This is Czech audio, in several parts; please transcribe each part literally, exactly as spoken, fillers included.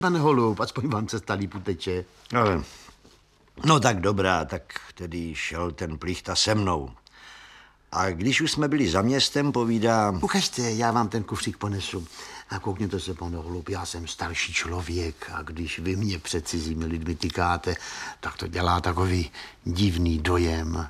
Pane Holub, aspoň vám cesta líp uteče. Ale, no tak dobrá, tak tedy šel ten plichta se mnou. A když už jsme byli za městem, povídá... Ukažte, já vám ten kufřík ponesu. A koukněte se, pane Holub, já jsem starší člověk a když vy mě před cizími lidmi tykáte, tak to dělá takový divný dojem.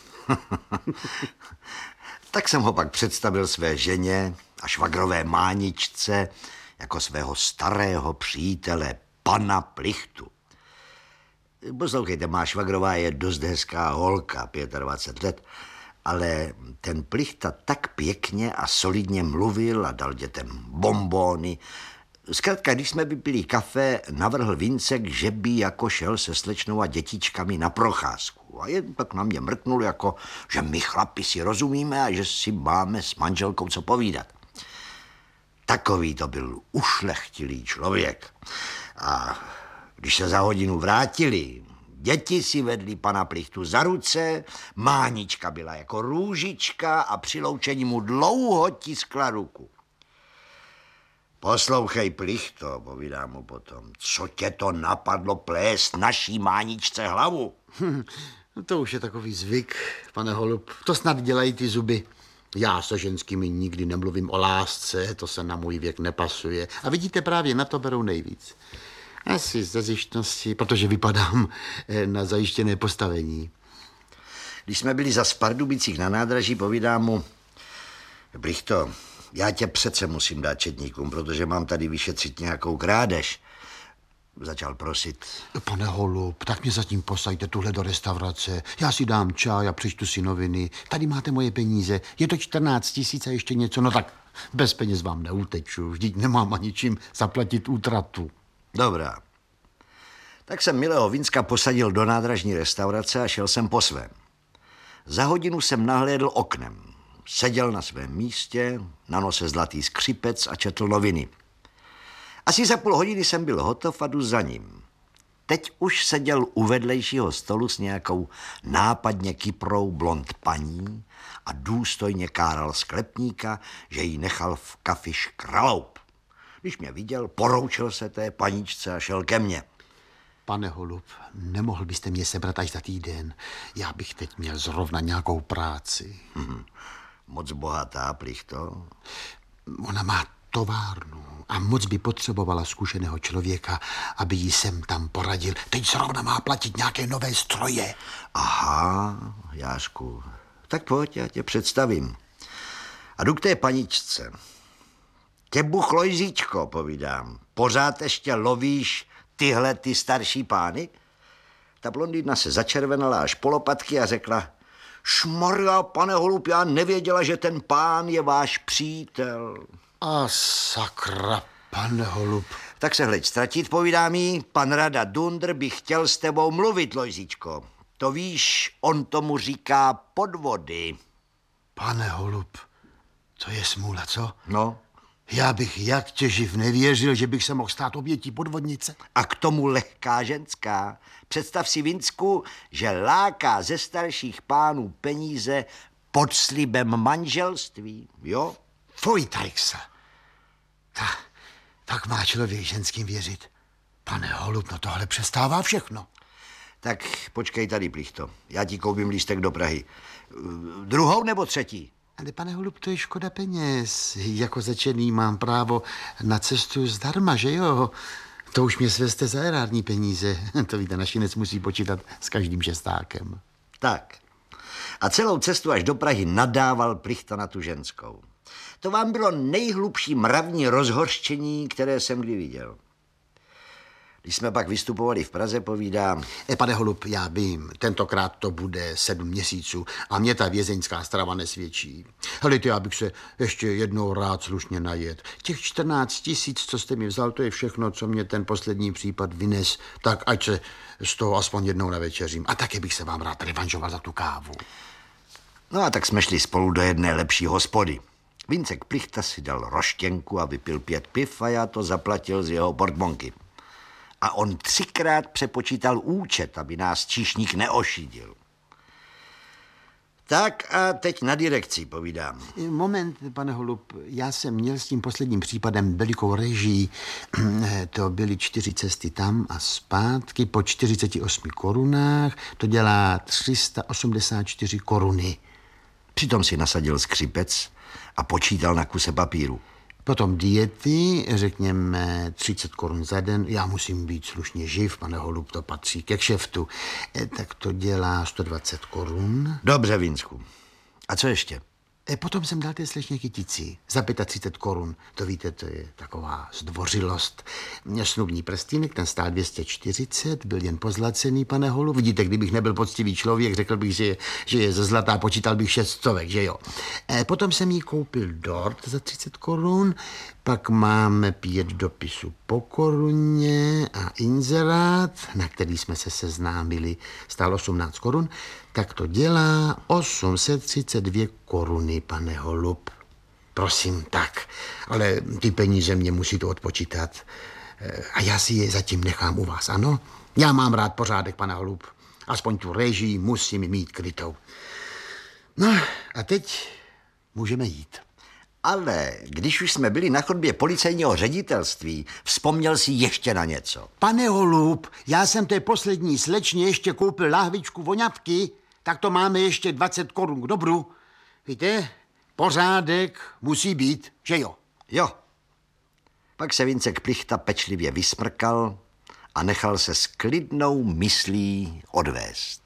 Tak jsem ho pak představil své ženě a švagrové máničce jako svého starého přítele, pana Plichtu. Poslouchejte, má švagrová je dost hezká holka, dvacet pět let, ale ten Plichta tak pěkně a solidně mluvil a dal dětem bonbóny. Zkrátka, když jsme vypili kafe, navrhl Vincek, že by jako šel se slečnou a dětičkami na procházku. A jen tak na mě mrknul, jako, že my chlapi si rozumíme a že si máme s manželkou co povídat. Takový to byl ušlechtilý člověk. A když se za hodinu vrátili, děti si vedli pana Plichtu za ruce, mánička byla jako růžička a při loučení mu dlouho tiskla ruku. Poslouchej, Plichto, povídám mu potom, co tě to napadlo plést naší máničce hlavu? Hm, to už je takový zvyk, pane Holub. To snad dělají ty zuby. Já se ženskými nikdy nemluvím o lásce, to se na můj věk nepasuje. A vidíte, právě na to berou nejvíc. Asi ze zjištnosti, protože vypadám na zajištěné postavení. Když jsme byli za Pardubicích na nádraží, povídám mu, Plichto, já tě přece musím dát četníkům, protože mám tady vyšetřit nějakou krádež. Začal prosit. Pane Holub, tak mě zatím posaďte tuhle do restaurace. Já si dám čaj a přečtu si noviny. Tady máte moje peníze. Je to čtrnáct tisíc a ještě něco. No tak bez peněz vám neuteču. Vždyť nemám ani čím zaplatit útratu. Dobrá. Tak jsem milého Vinska posadil do nádražní restaurace a šel jsem po svém. Za hodinu jsem nahlédl oknem. Seděl na svém místě, na nose zlatý skřipec a četl noviny. Asi za půl hodiny jsem byl hotov a jdu za ním. Teď už seděl u vedlejšího stolu s nějakou nápadně kyprou blond paní a důstojně káral sklepníka, že jí nechal v kafi škraloup. Když mě viděl, poroučil se té paničce a šel ke mně. Pane Holub, nemohl byste mě sebrat až za týden? Já bych teď měl zrovna nějakou práci. Hmm, moc bohatá, Plichto. Ona má továrnu a moc by potřebovala zkušeného člověka, aby jí sem tam poradil. Teď zrovna má platit nějaké nové stroje. Aha, Jášku, tak pojď, já tě představím. A jdu k té paničce. Tě buchlojzíčko, povídám, pořád ještě lovíš tyhle ty starší pány? Ta blondýna se začervenala až po lopatky a řekla, šmarja, pane Holub, já nevěděla, že ten pán je váš přítel. A sakra, pane Holub. Tak se hleď ztratit, povídám jí, pan Rada Dundr by chtěl s tebou mluvit, Lojzičko. To víš, on tomu říká podvody. Pane Holub, to je smůla, co? No. Já bych jak těživ nevěřil, že bych se mohl stát obětí podvodnice. A k tomu lehká ženská. Představ si, Vincku, že láká ze starších pánů peníze pod slibem manželství, jo? Fuj, Tajksa. Ta, tak má člověk ženským věřit. Pane Holub, no tohle přestává všechno. Tak počkej tady, Plichto. Já ti koupím lístek do Prahy. Druhou nebo třetí? Ale pane Holub, to je škoda peněz. Jako začený mám právo na cestu zdarma, že jo? To už mě svezte za erární peníze. To víte, našinec musí počítat s každým šestákem. Tak. A celou cestu až do Prahy nadával Plichta na tu ženskou. To vám bylo nejhlubší mravní rozhořčení, které jsem kdy viděl. Když jsme pak vystupovali v Praze, povídám... E, pane Holub, já vím, tentokrát to bude sedm měsíců a mě ta vězeňská strava nesvědčí. Helejte, já bych se ještě jednou rád slušně najet. Těch čtrnáct tisíc, co jste mi vzal, to je všechno, co mě ten poslední případ vynes. Tak ať se z toho aspoň jednou navečeřím. A také bych se vám rád revanžoval za tu kávu. No a tak jsme šli spolu do jedné lepší hospody. Vincek Plichta si dal roštěnku a vypil pět piv a já to zaplatil z jeho portmonky. A on třikrát přepočítal účet, aby nás číšník neošidil. Tak a teď na direkci povídám. Moment, pane Holub, já jsem měl s tím posledním případem velikou režii. To byly čtyři cesty tam a zpátky po čtyřiceti osmi korunách. To dělá tři sta osmdesát čtyři koruny. Přitom si nasadil skřipec a počítal na kuse papíru. Potom diety, řekněme třicet korun za den. Já musím být slušně živ, pane Holub, to patří ke kšeftu. E, tak to dělá sto dvacet korun. Dobře, Vínsku. A co ještě? E, potom jsem dal té slečně kytici za třicet pět korun. To víte, to je taková zdvořilost. Snubní prstýnek, ten stál dvě stě čtyřicet, byl jen pozlacený, pane Holub. Vidíte, kdybych nebyl poctivý člověk, řekl bych, že je, že je ze zlata, počítal bych šest stovek, že jo. E, potom jsem jí koupil dort za třicet korun, pak máme pět dopisů po koruně a inzerát, na který jsme se seznámili, stál osmnáct korun, tak to dělá osm set třicet dvě koruny, pane Holub. Prosím, tak, ale ty peníze mě musíte odpočítat. A já si je zatím nechám u vás, ano? Já mám rád pořádek, pane Holub. Aspoň tu režii musím mít krytou. No a teď můžeme jít. Ale když už jsme byli na chodbě policejního ředitelství, vzpomněl si ještě na něco. Pane Holub, já jsem té poslední slečně ještě koupil láhvičku voňavky, tak to máme ještě dvacet korun k dobru. Víte, pořádek musí být, že jo? Jo. Pak se Vincek Plichta pečlivě vysmrkal a nechal se s klidnou myslí odvést.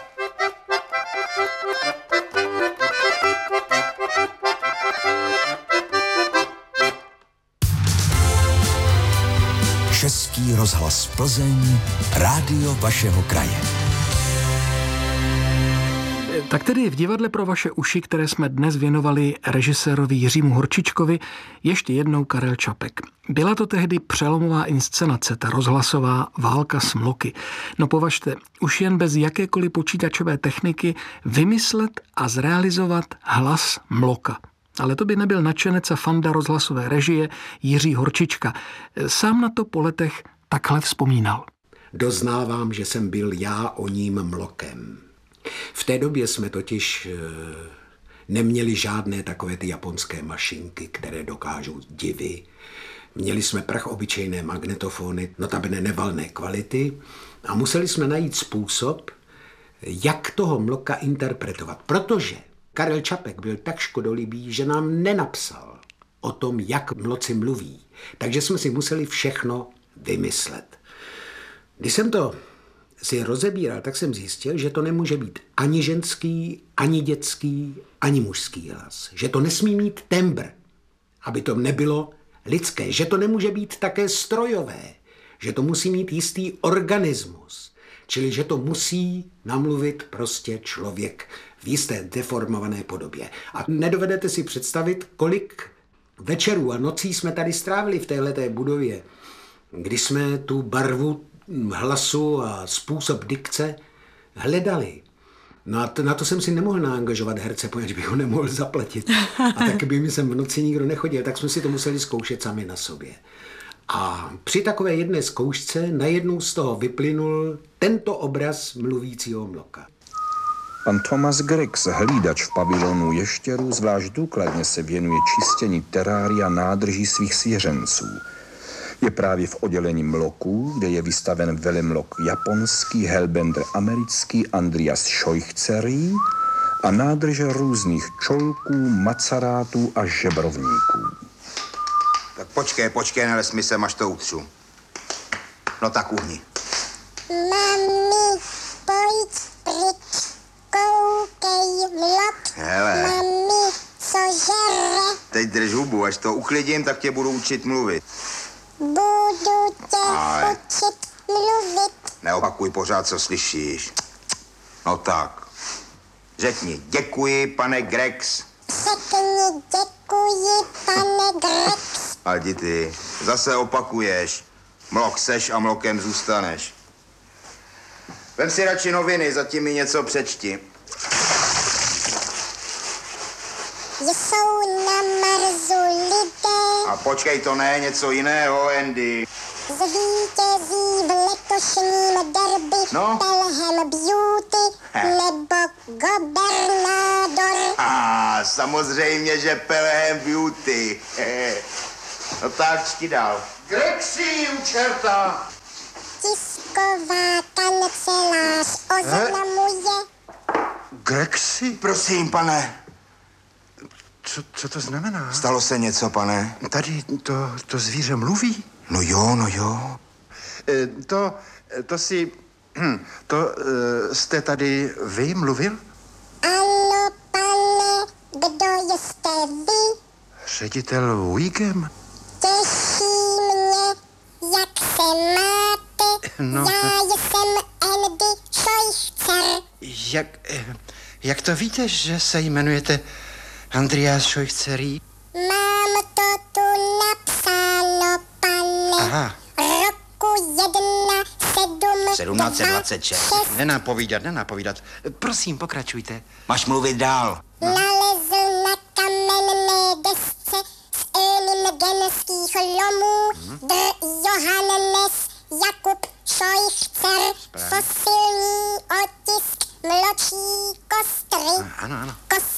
Český rozhlas Plzeň, rádio vašeho kraje. Tak tedy v divadle pro vaše uši, které jsme dnes věnovali režisérovi Jiřímu Horčičkovi, ještě jednou Karel Čapek. Byla to tehdy přelomová inscenace, ta rozhlasová Válka s mloky. No považte, už jen bez jakékoliv počítačové techniky vymyslet a zrealizovat hlas mloka. Ale to by nebyl nadšenec a fanda rozhlasové režie Jiří Horčička. Sám na to po letech takhle vzpomínal. Doznávám, že jsem byl já o ním mlokem. V té době jsme totiž e, neměli žádné takové ty japonské mašinky, které dokážou divy. Měli jsme prach obyčejné magnetofony, notabene nevalné kvality a museli jsme najít způsob, jak toho mloka interpretovat, protože Karel Čapek byl tak škodolibý, že nám nenapsal o tom, jak mloci mluví. Takže jsme si museli všechno vymyslet. Když jsem to si rozebíral, tak jsem zjistil, že to nemůže být ani ženský, ani dětský, ani mužský hlas. Že to nesmí mít tembr, aby to nebylo lidské. Že to nemůže být také strojové. Že to musí mít jistý organismus. Čili, že to musí namluvit prostě člověk v jisté deformované podobě. A nedovedete si představit, kolik večerů a nocí jsme tady strávili v téhleté budově, kdy jsme tu barvu hlasu a způsob dikce hledali. No a to, na to jsem si nemohl naangažovat herce, poněvadž bych ho nemohl zaplatit. A taky by mi sem v noci nikdo nechodil, tak jsme si to museli zkoušet sami na sobě. A při takové jedné zkoušce najednou z toho vyplynul tento obraz mluvícího mloka. Pan Thomas Grex, hlídač v pavilonu ještěrů, zvlášť důkladně se věnuje čistění terária nádrží svých svěřenců. Je právě v oddělení mloků, kde je vystaven velemlok japonský, Hellbender americký, Andreas Scheuchzerý a nádrže různých čolků, macarátů a žebrovníků. Tak počkej, počkej, neles mi sem, až to utřu. No tak uhni. Mami, pojď pryč, koukej mlok. Hele. Mami, co žere? Teď drž hubu, až to uklidím, tak tě budu učit mluvit. Budu tě Ale. učit mluvit. Neopakuj pořád, co slyšíš. No tak. Řekni, děkuji, pane Grex. Řekni děkuji, pane Grex. A jdi ty, zase opakuješ. Mlok seš a mlokem zůstaneš. Vem si radši noviny, zatím mi něco přečti. Jsou na Marsu lidé. A počkej, to ne, něco jiného, Andy. Zvítězí v letošním derby No. Pelham Beauty. nebo gobernádor? A samozřejmě, že Pelham Beauty. No tak, čti dál. Grexi, u čerta! Tisková kancelář oznamuje. Grexi? Prosím, pane. Co, co to znamená? Stalo se něco, pane? Tady to, to zvíře mluví? No jo, no jo. E, to, to si... Hm, to e, jste tady vy mluvil? Ano, pane, kdo jste vy? Ředitel Wiggum? Těší mě, jak se máte. No. Já jsem Andy Scheuchzer. Jak, eh, jak to víte, že se jmenujete Andreas Scheuchzerý? Mám to tu napsáno, pane. Aha. Roku jedna, sedm, sedmnáct set dvacet šest. Nenapovídat, nenapovídat. Prosím, pokračujte. Máš mluvit dál. Nalezl na kamenné desce z Öningen-genských lomů dr. Johannes Jakub Scheuchzer fosilní otisk mločí kostry. Ano, ano. Kost